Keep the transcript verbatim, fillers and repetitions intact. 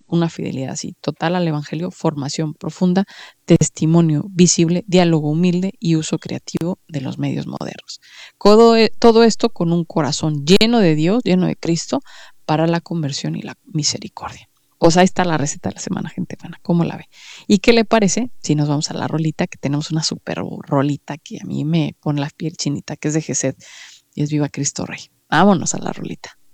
una fidelidad así, total al evangelio, formación profunda, testimonio visible, diálogo humilde y uso creativo de los medios modernos. Todo, todo esto con un corazón lleno de Dios, lleno de Cristo, para la conversión y la misericordia. O sea, ahí está la receta de la semana, gente buena. ¿Cómo la ve? ¿Y qué le parece si nos vamos a la rolita? Que tenemos una super rolita que a mí me pone la piel chinita, que es de Gesed y es Viva Cristo Rey. Vámonos a la rolita.